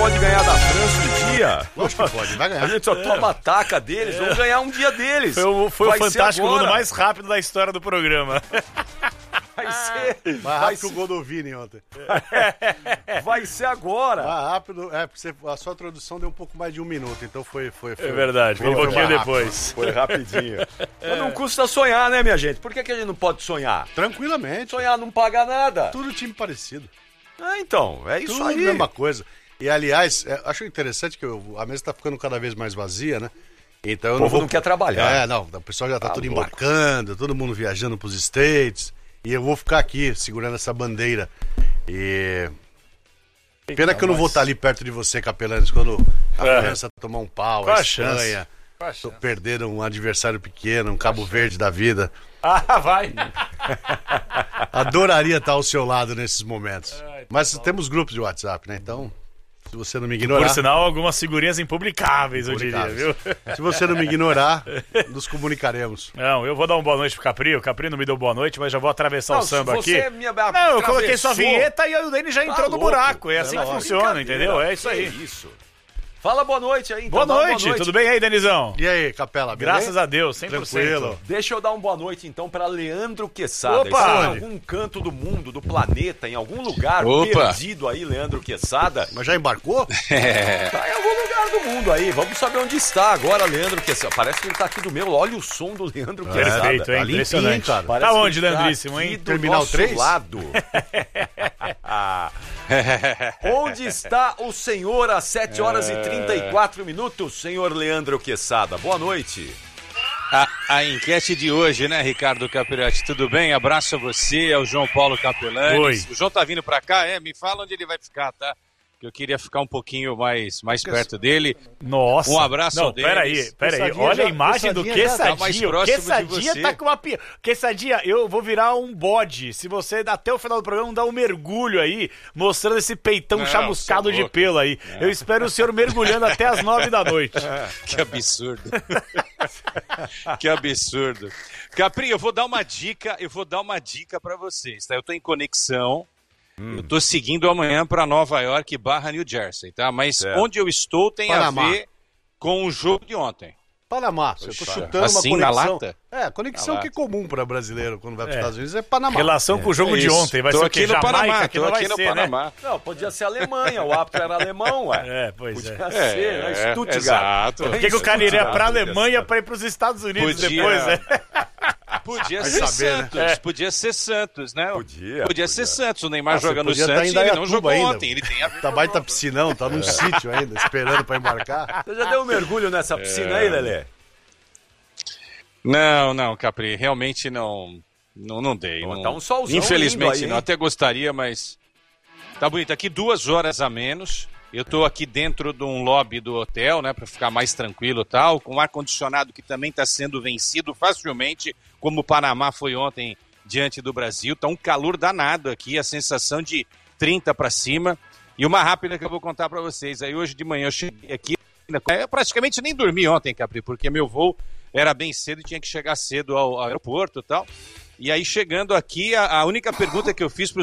pode ganhar da França um dia? Lógico que pode, vai ganhar. A gente só toma taca deles, vamos ganhar um dia deles. Foi o fantástico mundo mais rápido da história do programa. Vai ser. Mais rápido que o gol do Vini ontem. Vai ser agora. Mais rápido, porque a sua tradução deu um pouco mais de 1 minuto, então foi É verdade, foi um pouquinho depois. Foi rapidinho. Mas não custa sonhar, né, minha gente? Por que a gente não pode sonhar? Tranquilamente. Sonhar não paga nada. Tudo time parecido. Então, é isso Tudo aí. a mesma coisa. E, aliás, acho interessante que a mesa tá ficando cada vez mais vazia, né? Então, O povo não quer trabalhar. O pessoal já tá tudo louco. embarcando, todo mundo viajando pros States. E eu vou ficar aqui, segurando essa bandeira. E... Pena que eu não vou estar ali perto de você, Capelanes, quando a França tomar um pau, Qual a a chance? Espanha, perder um adversário pequeno, um Cabo Verde da vida. Vai. Adoraria estar ao seu lado nesses momentos. Mas temos grupos de WhatsApp, né? Então, se você não me ignorar... Por sinal, algumas figurinhas impublicáveis, eu diria, viu? Se você não me ignorar, nos comunicaremos. Não, eu vou dar uma boa noite pro Capri. O Capri não me deu boa noite, mas já vou atravessar o samba aqui. Não, eu coloquei sua vinheta e o Dani já entrou no buraco. É assim que funciona, entendeu? É isso aí. Isso. Fala boa noite aí, então. Boa noite, tudo bem aí, Denizão? E aí, Capela, beleza? Graças a Deus, 100%. Tranquilo. Deixa eu dar uma boa noite, então, para Leandro Quesada. Opa! Está em algum canto do mundo, do planeta, em algum lugar perdido aí, Leandro Quesada. Mas já embarcou? Tá em algum lugar do mundo aí. Vamos saber onde está agora, Leandro Quesada. Parece que ele tá aqui do meu. Olha o som do Leandro Quesada. Perfeito, hein? Tá Impressionante. limpinho, cara. Parece Tá que onde, ele Leandríssimo, aqui hein? do Terminal nosso 3? lado. Onde está o senhor às 7 horas e 34 minutos, senhor Leandro Quesada? Boa noite. A enquete de hoje, né, Ricardo Capirati? Tudo bem? Abraço a você, ao João Paulo Capelanes. Oi. O João tá vindo pra cá, me fala onde ele vai ficar, tá? Que eu queria ficar um pouquinho mais perto dele. Nossa. Um abraço ao Denis. Peraí. Olha a imagem do tá mais Quessadinha. O próximo de Quessadinha você. tá com uma... Quessadinha, eu vou virar um bode. Se você, até o final do programa, dar um mergulho aí, mostrando esse peitão chamuscado de pelo aí. Eu espero o senhor mergulhando até as 9 da noite. Que absurdo. Que absurdo. Capri, eu vou dar uma dica pra vocês, tá? Eu tô em conexão. Eu tô seguindo amanhã para Nova York / New Jersey, tá? Mas onde eu estou tem Panamá. a ver com o jogo de ontem. Panamá. Eu tô chutando Assim, uma na conexão. lata? Conexão que é comum para brasileiro quando vai para os Estados Unidos é Panamá. Relação com o jogo de ontem. Vai Tô ser o aqui quê? no Jamaica, Panamá, que não vai ser, né? Não, podia ser Alemanha, o árbitro era alemão, ué. Pois é. Podia ser, né? Stuttgart. Exato. Por que o cara iria pra Alemanha pra ir pros Estados Unidos depois, né? Podia Vai ser saber, Santos, né? Podia ser Santos, né? Podia ser Santos. O Neymar joga no podia tá Santos em e ele não Indaiatuba jogou ainda. ontem. Ele tem a ver Tá baita piscinão, tá num sítio ainda, esperando para embarcar. Você já deu um mergulho nessa piscina aí, Lelê? Não, Capri, realmente não dei. Ó, não. tá um solzão Infelizmente lindo aí, não, hein? até gostaria, mas tá bonito. Aqui 2 horas a menos, eu tô aqui dentro de um lobby do hotel, né, para ficar mais tranquilo e tal, com ar-condicionado que também tá sendo vencido facilmente, como o Panamá foi ontem diante do Brasil. Tá um calor danado aqui, a sensação de 30 para cima. E uma rápida que eu vou contar para vocês. Aí hoje de manhã eu cheguei aqui, eu praticamente nem dormi ontem, Capri, porque meu voo era bem cedo e tinha que chegar cedo ao aeroporto e tal. E aí chegando aqui, a única pergunta que eu fiz para